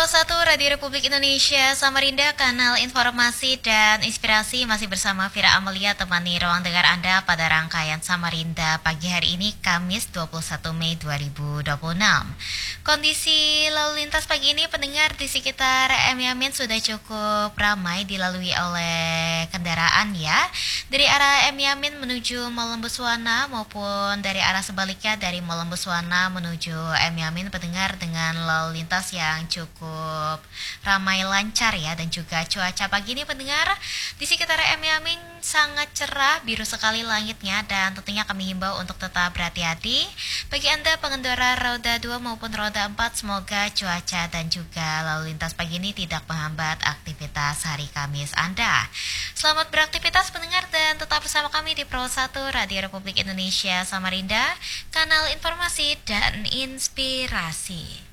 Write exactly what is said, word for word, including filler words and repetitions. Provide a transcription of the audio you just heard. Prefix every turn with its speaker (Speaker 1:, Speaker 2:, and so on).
Speaker 1: satu Radio Republik Indonesia Samarinda, kanal informasi dan inspirasi, masih bersama Vira Amelia temani ruang dengar Anda pada rangkaian Samarinda pagi hari ini Kamis dua puluh satu Mei dua ribu dua puluh enam. Kondisi lalu lintas pagi ini pendengar di sekitar M Yamin sudah cukup ramai dilalui oleh kendaraan ya. Dari arah M Yamin menuju Malembuswana maupun dari arah sebaliknya dari Malembuswana menuju M Yamin, pendengar dengan lalu lintas yang cukup ramai lancar ya, dan juga cuaca pagi ini pendengar di sekitar M Yamin sangat cerah, biru sekali langitnya, dan tentunya kami himbau untuk tetap berhati-hati. Bagi Anda pengendara roda dua maupun roda empat, semoga cuaca dan juga lalu lintas pagi ini tidak menghambat aktivitas hari Kamis Anda. Selamat beraktivitas pendengar dan tetap bersama kami di Pro satu Radio Republik Indonesia Samarinda, kanal informasi dan inspirasi.